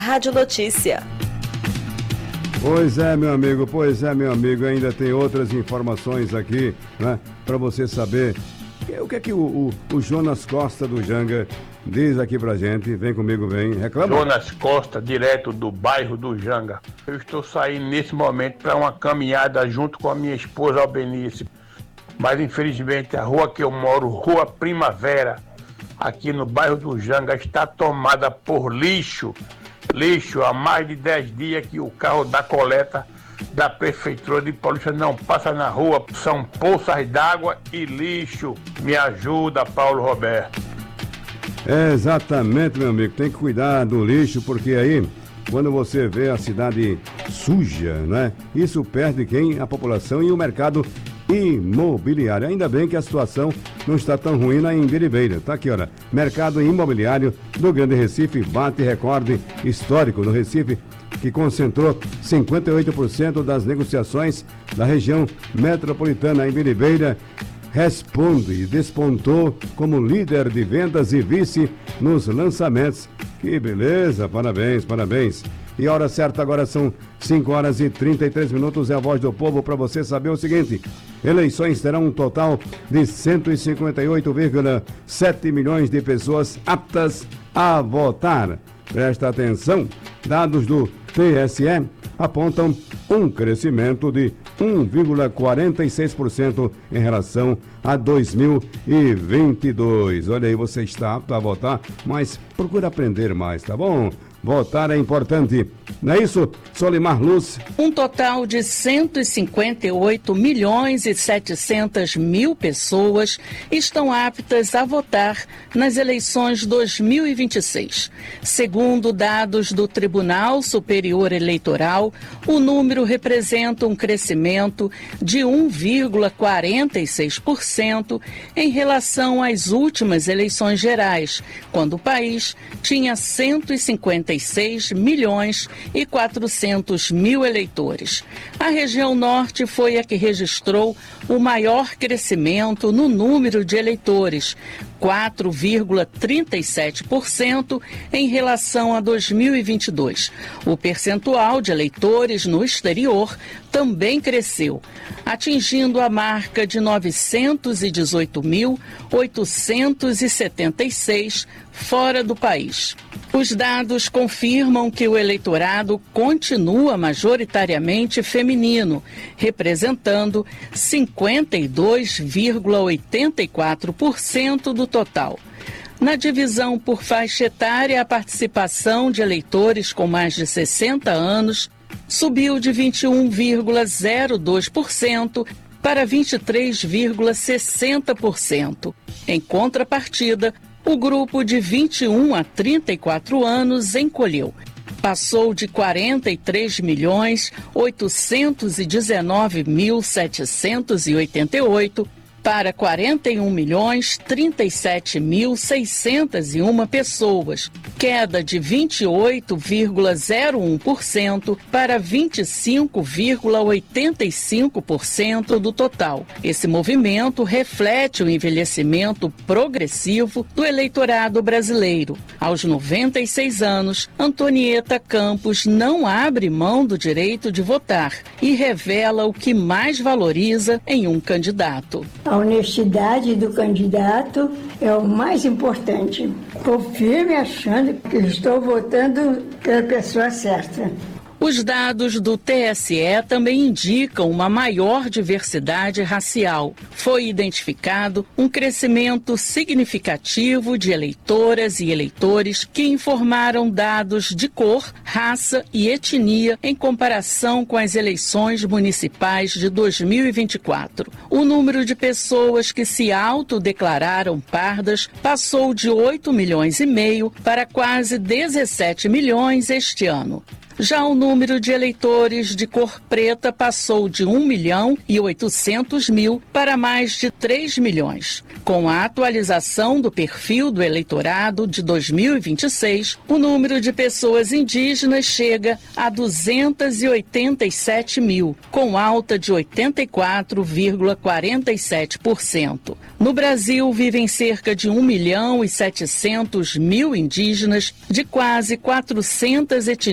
Rádio Notícia. Pois é, meu amigo, ainda tem outras informações aqui, né, para você saber o que é que o Jonas Costa do Janga diz aqui pra gente. Vem comigo, vem, reclama. Jonas Costa, direto do bairro do Janga. Eu estou saindo nesse momento para uma caminhada junto com a minha esposa Albenice, mas infelizmente a rua que eu moro, Rua Primavera, aqui no bairro do Janga, está tomada por lixo. Há mais de 10 dias que o carro da coleta da Prefeitura de Paulista não passa na rua. São poças d'água e lixo. Me ajuda, Paulo Roberto. Exatamente, meu amigo. Tem que cuidar do lixo, porque aí, quando você vê a cidade suja, né? Isso perde quem? A população e o mercado imobiliário. Ainda bem que a situação não está tão ruim na Imbiribeira. Tá aqui, olha. Mercado imobiliário do Grande Recife bate recorde histórico no Recife, que concentrou 58% das negociações da região metropolitana. Imbiribeira responde e despontou como líder de vendas e vice nos lançamentos. Que beleza, parabéns. E a hora certa agora são 5h33, é a Voz do Povo para você saber o seguinte: eleições terão um total de 158,7 milhões de pessoas aptas a votar. Presta atenção, dados do TSE apontam um crescimento de 1,46% em relação a 2022. Olha aí, você está apto a votar, mas procura aprender mais, tá bom? Votar é importante. Não é isso, Solimar Luz? Um total de 158 milhões e 700 mil pessoas estão aptas a votar nas eleições 2026. Segundo dados do Tribunal Superior Eleitoral, o número representa um crescimento de 1,46% em relação às últimas eleições gerais, quando o país tinha 156 milhões e 400 mil eleitores. A região norte foi a que registrou o maior crescimento no número de eleitores, 4,37% em relação a 2022. O percentual de eleitores no exterior também cresceu, atingindo a marca de 918.876 fora do país. Os dados confirmam que o eleitorado continua majoritariamente feminino, representando 52,84% do total. Na divisão por faixa etária, a participação de eleitores com mais de 60 anos subiu de 21,02% para 23,60%. Em contrapartida, o grupo de 21 a 34 anos encolheu. Passou de 43.819.788 para 41.037.601 pessoas, queda de 28,01% para 25,85% do total. Esse movimento reflete o envelhecimento progressivo do eleitorado brasileiro. Aos 96 anos, Antonieta Campos não abre mão do direito de votar e revela o que mais valoriza em um candidato. A honestidade do candidato é o mais importante. Estou firme achando que estou votando pela pessoa certa. Os dados do TSE também indicam uma maior diversidade racial. Foi identificado um crescimento significativo de eleitoras e eleitores que informaram dados de cor, raça e etnia em comparação com as eleições municipais de 2024. O número de pessoas que se autodeclararam pardas passou de 8,5 milhões para quase 17 milhões este ano. Já o número de eleitores de cor preta passou de 1.800.000 para mais de 3 milhões. Com a atualização do perfil do eleitorado de 2026, o número de pessoas indígenas chega a 287 mil, com alta de 84,47%. No Brasil, vivem cerca de 1.700.000 indígenas de quase 400 etnias